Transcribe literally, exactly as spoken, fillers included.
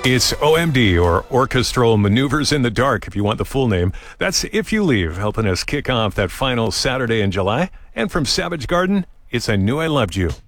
It's O M D, or Orchestral Maneuvers in the Dark, if you want the full name. That's If You Leave, helping us kick off that final Saturday in July. And from Savage Garden, it's I Knew I Loved You.